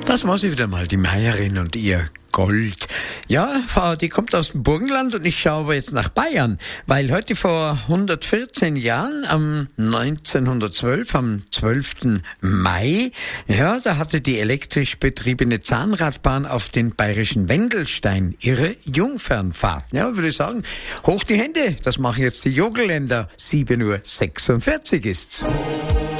Das war sie wieder mal, die Meierin und ihr Gold. Ja, die kommt aus dem Burgenland und ich schaue aber jetzt nach Bayern, weil heute vor 114 Jahren, am 1912, am 12. Mai, ja, da hatte die elektrisch betriebene Zahnradbahn auf den bayerischen Wendelstein ihre Jungfernfahrt. Ja, würde ich sagen, hoch die Hände, das machen jetzt die Jogelländer. 7:46 Uhr ist's.